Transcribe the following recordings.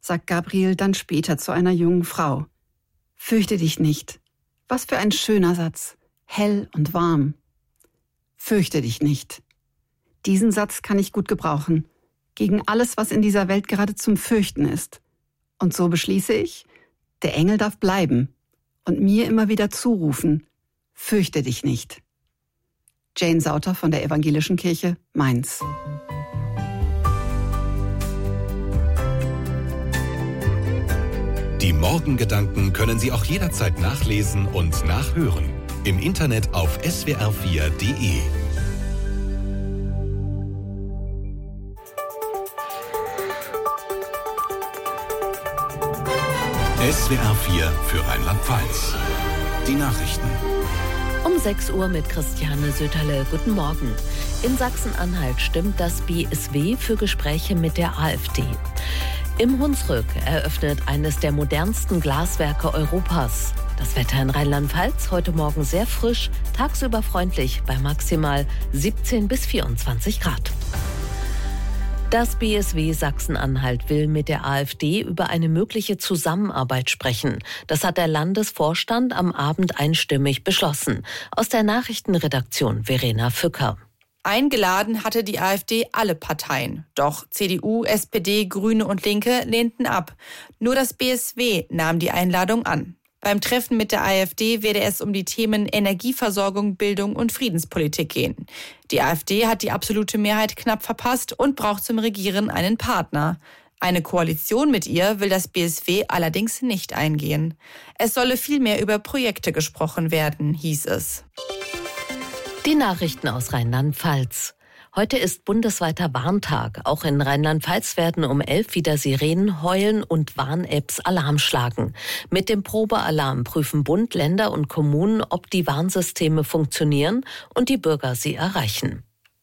sagt Gabriel dann später zu einer jungen Frau. Fürchte dich nicht. Was für ein schöner Satz. Hell und warm. Fürchte dich nicht. Diesen Satz kann ich gut gebrauchen. Gegen alles, was in dieser Welt gerade zum Fürchten ist. Und so beschließe ich, der Engel darf bleiben und mir immer wieder zurufen, fürchte dich nicht. Jane Sauter von der Evangelischen Kirche, Mainz. Die Morgengedanken können Sie auch jederzeit nachlesen und nachhören. Im Internet auf swr4.de. SWR4 für Rheinland-Pfalz. Die Nachrichten. Um 6 Uhr mit Christiane Söterle. Guten Morgen. In Sachsen-Anhalt stimmt das BSW für Gespräche mit der AfD. Im Hunsrück eröffnet eines der modernsten Glaswerke Europas. Das Wetter in Rheinland-Pfalz heute Morgen sehr frisch, tagsüber freundlich bei maximal 17 bis 24 Grad. Das BSW Sachsen-Anhalt will mit der AfD über eine mögliche Zusammenarbeit sprechen. Das hat der Landesvorstand am Abend einstimmig beschlossen. Aus der Nachrichtenredaktion Verena Fücker. Eingeladen hatte die AfD alle Parteien. Doch CDU, SPD, Grüne und Linke lehnten ab. Nur das BSW nahm die Einladung an. Beim Treffen mit der AfD werde es um die Themen Energieversorgung, Bildung und Friedenspolitik gehen. Die AfD hat die absolute Mehrheit knapp verpasst und braucht zum Regieren einen Partner. Eine Koalition mit ihr will das BSW allerdings nicht eingehen. Es solle vielmehr über Projekte gesprochen werden, hieß es. Die Nachrichten aus Rheinland-Pfalz. Heute ist bundesweiter Warntag. Auch in Rheinland-Pfalz werden um 11 wieder Sirenen heulen und Warn-Apps Alarm schlagen. Mit dem Probealarm prüfen Bund, Länder und Kommunen, ob die Warnsysteme funktionieren und die Bürger sie erreichen.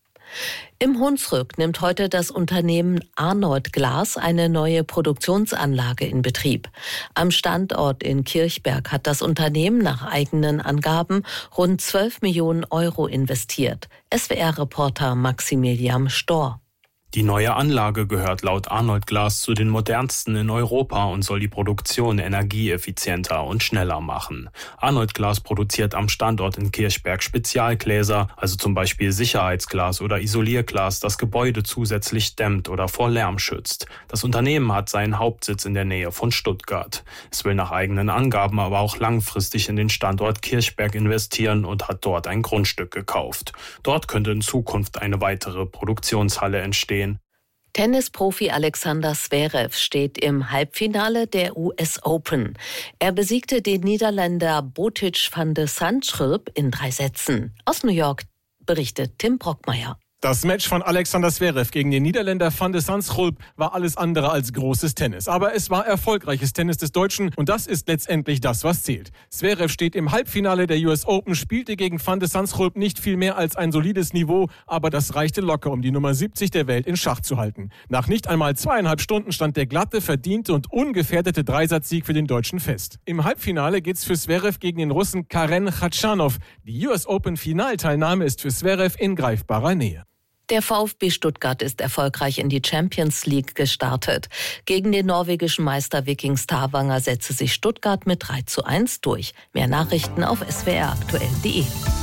Im Hunsrück nimmt heute das Unternehmen Arnold Glas eine neue Produktionsanlage in Betrieb. Am Standort in Kirchberg hat das Unternehmen nach eigenen Angaben rund 12 Millionen Euro investiert. SWR-Reporter Maximilian Storr. Die neue Anlage gehört laut Arnold Glas zu den modernsten in Europa und soll die Produktion energieeffizienter und schneller machen. Arnold Glas produziert am Standort in Kirchberg Spezialgläser, also zum Beispiel Sicherheitsglas oder Isolierglas, das Gebäude zusätzlich dämmt oder vor Lärm schützt. Das Unternehmen hat seinen Hauptsitz in der Nähe von Stuttgart. Es will nach eigenen Angaben aber auch langfristig in den Standort Kirchberg investieren und hat dort ein Grundstück gekauft. Dort könnte in Zukunft eine weitere Produktionshalle entstehen. Tennisprofi Alexander Zverev steht im Halbfinale der US Open. Er besiegte den Niederländer Botic van de Zandschulp in 3 Sätzen. Aus New York berichtet Tim Brockmeier. Das Match von Alexander Zverev gegen den Niederländer van de Zandschulp war alles andere als großes Tennis. Aber es war erfolgreiches Tennis des Deutschen und das ist letztendlich das, was zählt. Zverev steht im Halbfinale der US Open, spielte gegen van de Zandschulp nicht viel mehr als ein solides Niveau, aber das reichte locker, um die Nummer 70 der Welt in Schach zu halten. Nach nicht einmal 2,5 Stunden stand der glatte, verdiente und ungefährdete Dreisatzsieg für den Deutschen fest. Im Halbfinale geht's für Zverev gegen den Russen Karen Khachanov. Die US Open Finalteilnahme ist für Zverev in greifbarer Nähe. Der VfB Stuttgart ist erfolgreich in die Champions League gestartet. Gegen den norwegischen Meister Viking Stavanger setzte sich Stuttgart mit 3:1 durch. Mehr Nachrichten auf swraktuell.de.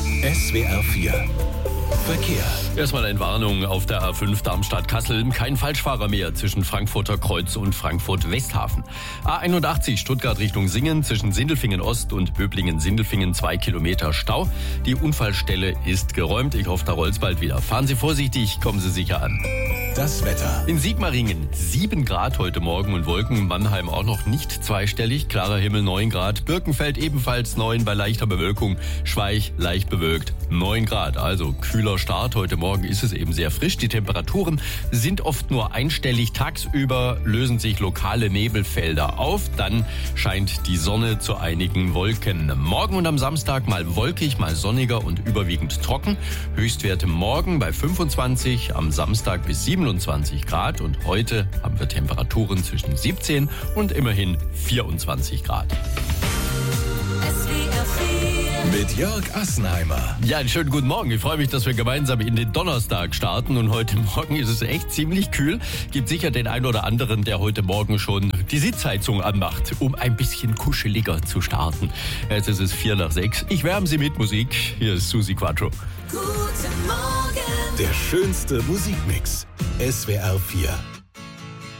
SWR4 Verkehr. Erstmal eine Warnung auf der A5 Darmstadt-Kassel. Kein Falschfahrer mehr zwischen Frankfurter Kreuz und Frankfurt-Westhafen. A81 Stuttgart Richtung Singen zwischen Sindelfingen-Ost und Böblingen-Sindelfingen 2 Kilometer Stau. Die Unfallstelle ist geräumt. Ich hoffe, da rollt's bald wieder. Fahren Sie vorsichtig, kommen Sie sicher an. Das Wetter. In Sigmaringen 7 Grad heute Morgen und Wolken. Mannheim auch noch nicht zweistellig. Klarer Himmel 9 Grad. Birkenfeld ebenfalls 9 bei leichter Bewölkung. Schweich leicht bewölkt 9 Grad. Also kühler Start. Heute Morgen ist es eben sehr frisch. Die Temperaturen sind oft nur einstellig. Tagsüber lösen sich lokale Nebelfelder auf. Dann scheint die Sonne zu einigen Wolken. Morgen und am Samstag mal wolkig, mal sonniger und überwiegend trocken. Höchstwerte morgen bei 25, am Samstag bis 27 Grad. Und heute haben wir Temperaturen zwischen 17 und immerhin 24 Grad. SWR Mit Jörg Assenheimer. Ja, einen schönen guten Morgen. Ich freue mich, dass wir gemeinsam in den Donnerstag starten. Und heute Morgen ist es echt ziemlich kühl. Gibt sicher den einen oder anderen, der heute Morgen schon die Sitzheizung anmacht, um ein bisschen kuscheliger zu starten. Jetzt ist es 5:45. Ich wärme Sie mit Musik. Hier ist Susi Quattro. Der schönste Musikmix. SWR 4.